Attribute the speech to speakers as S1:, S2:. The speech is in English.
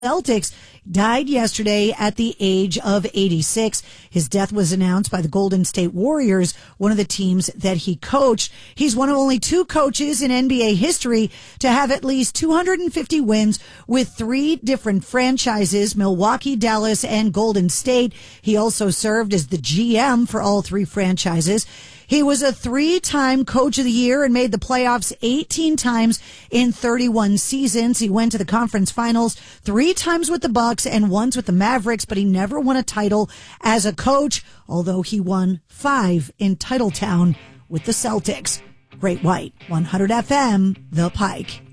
S1: Celtics died yesterday at the age of 86. His death was announced by the Golden State Warriors, one of the teams that he coached. He's one of only two coaches in NBA history to have at least 250 wins with three different franchises, Milwaukee, Dallas, and Golden State. He also served as the GM for all three franchises. He was a three-time Coach of the Year and made the playoffs 18 times in 31 seasons. He went to the conference finals 3 times with the Bucks and once with the Mavericks, but he never won a title as a coach, although he won 5 in Titletown with the Celtics. Great White, 100 FM, The Pike.